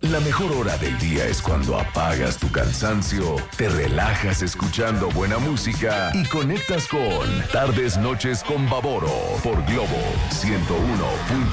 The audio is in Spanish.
La mejor hora del día es cuando apagas tu cansancio, te relajas escuchando buena música y conectas con Tardes Noches con Baboro por Globo 101.9.